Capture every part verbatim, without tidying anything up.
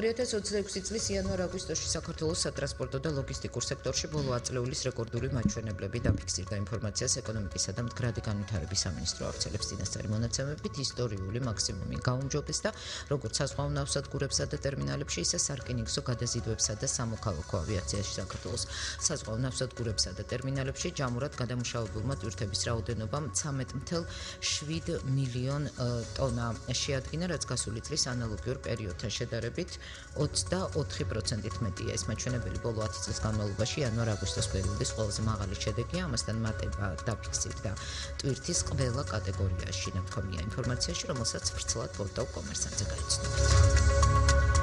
ორი ათას ოცდაექვსი წლის იანვარ-აგვისტოში საქართველოს სატრანსპორტო და ლოგისტიკურ სექტორში ბოლო ათწლეულის რეკორდული მაჩვენებლები დაფიქსირდა. ინფორმაციას ეკონომიკისა და მდგრადი განვითარების სამინისტრო ავრცელებს წინასწარი მონაცემებით ისტორიული მაქსიმუმი გაუმჯობეს და როგორც საზღვაო ნავსადგურებსა და ტერმინალებში, ისე სარკინიგზო გადაზიდვებსა და სამოქალაქო ავიაციაში საქართველოს საზღვაო ნავსადგურებსა და ტერმინალებში ჯამურად გადამუშავებულმა ტვირთების რაოდენობამ ცამეტ ათას შვიდ მილიონ ტონა შეადგინა, რაც გასული წლის ანალოგიურ პერიოდთან შედარებით ოცდაოთხი პროცენტით მეტია. ეს მაჩვენებელი ბოლო ათი წლის განმავლობაში იანვარ-აგვისტოს პერიოდის ყველაზე მაღალი შედეგია, ამასთან მატება დაფიქსირდა ტვირთის ყველა კატეგორიაში. ნათქვამია ინფორმაციაში, რომელსაც ვრცლად პორტალ კომერსანტზე გაიცნობთ.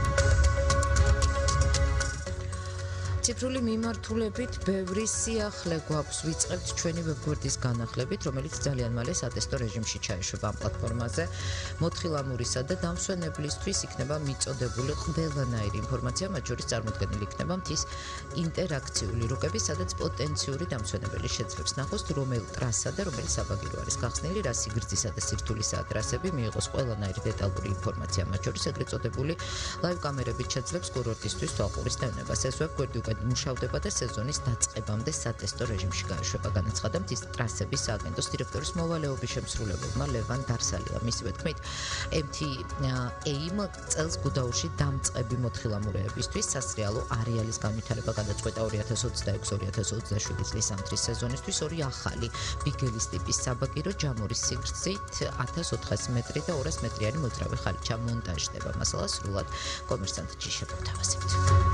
ციფრული მიმართულებით ბევრი სიახლე გვაქვს, ვიწყებთ ჩვენი ვებგვერდის განახლებით, რომელიც ძალიან მალე სატესტო რეჟიმში ჩაეშვება ამ პლატფორმაზე. მოთხილამურისა და დამსვენებლისთვის იქნება მიწოდებული ყველანაირი ინფორმაცია, მათ შორის წარმოდგენილი იქნება მთის ინტერაქციული რუკები, სადაც პოტენციური დამსვენებელი შეძლებს ნახოს, თუ რომელ ტრასსა და რომელი საბაგირო არის გახსნილი, რა სიგრძისა და სირთულისაა ტრასები, მიიღოს ყველანაირი დეტალური ინფორმაცია, მათ შორის ეგრეთ წოდებული ლაივ კამერებით შეძლებს კურორტისთვის თვალყურის დევნებას. ეს ვებგვერდი უკვე მუშავდება და სეზონის დაწყებამდე სატესტო რეჟიმში გაეშვება, განაცხადა მთის ტრასების სააგენტოს დირექტორის მოვალეობის შემსრულებელმა ლევან დარსალია. მისივე თქმით, ემ თი ეიმ წელს გუდაურში დამწყები მოთხილამურეებისთვის სასრიალო არეალის განვითარება გადაწყვეტა ორი ათას ოცდაექვსი ორი ათას ოცდაშვიდი წლის ზამთრის სეზონისთვის. ორი ახალი ბიგელის ტიპის საბაგირო ჯამურის სიგრძით ათას ოთხასი მეტრი და ორასი მეტრიანი მოძრავი ხალიჩა მონტაჟდება. მასალა სრულად კომერსანტში შეგვთავაზებთ.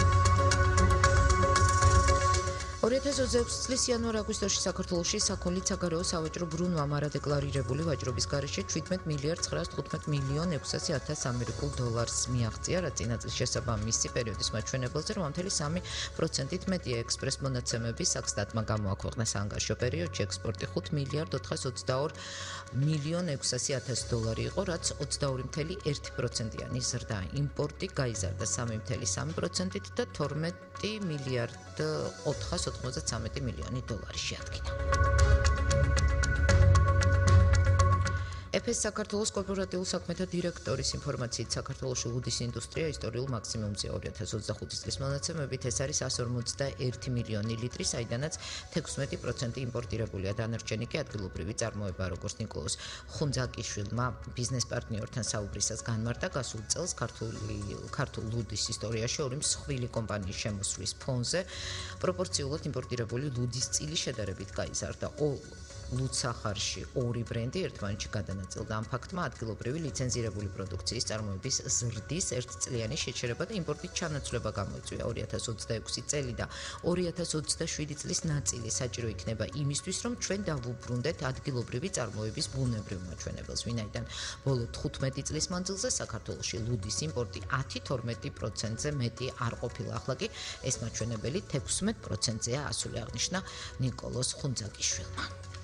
ორი ათას ოცდაექვსი წლის იანვარ-აგვისტოში საქართველოში საქონლით საგარეო სავაჭრო ბრუნვამ არადეკლარირებული ვაჭრობის გარეშე შვიდმეტ მილიარდ ცხრაას თხუთმეტ მილიონ ექვსასი ათას ამერიკულ დოლარს მიაღწია, რაც წინა წლის შესაბამისი პერიოდის მაჩვენებელზე რვა ათეული სამი პროცენტით მეტია. ექსპრეს მონაცემების საქსტატმა გამოაქვეყნა საანგარიშო პერიოდში ექსპორტი ხუთ მილიარდ ოთხას ოცდაორი მილიონ ექვსასი ათას დოლარი იყო, რაც ოცდაორი ათეული ერთი პროცენტიანი ზრდა. იმპორტი გაიზარდა სამი ათეული სამი პროცენტით და თორმეტი მილიარდ ოთხას ოცდამეტი მილიონი დოლარი შეადგინა. ეფ-ს საქართველოს კორპორატიულ საქმეთა დირექტორის ინფორმაციით, საქართველოში ლუდის ინდუსტრია ისტორიულ მაქსიმუმზეა. ორი ათას ოცდახუთი წლის მონაცემებით ეს არის εκατს ორმოცდაერთი მილიონი ლიტრი, საიდანაც თექვსმეტი პროცენტი იმპორტირებულია. დანარჩენი კი ადგილობრივი წარმოება, როგორც ნიკოლოზ ხუნძაკიშვილმა ბიზნეს პარტნიორთან საუბრისას განმარტა, გასულ წელს ქართულ ლუდის ისტორიაში ორი მსხვილი კომპანიის შემოსვლის ფონზე პროპორციულად იმპორტირებული ლუდის წილი შედარებით გაიზარდა. ლუდსახარში ორი ბრენდი ერთმანეთში გადანაწილდა. ამ ფაქტმა ადგილობრივი ლიცენზირებული პროდუქციის წარმოების ზრდის ერთწლიანი შეჩერება და იმპორტით ჩანაცვლება გამოიწვია. ორი ათას ოცდაექვსი წელი და ორი ათას ოცდაშვიდი წლის ნაწილი საჭირო იქნება იმისთვის, რომ ჩვენ დავუბრუნდეთ ადგილობრივი წარმოების ბუნებრივ მაჩვენებელს, ვინაიდან ბოლო თხუთმეტი წლის მანძილზე საქართველოში ლუდის იმპორტი ათი თორმეტი პროცენტზე მეტი არ ყოფილა. ახლა კი ეს მაჩვენებელი თექვსმეტ პროცენტზეა, ასული აღნიშნა ნიკოლოზ ხუნძაკიშვილმა.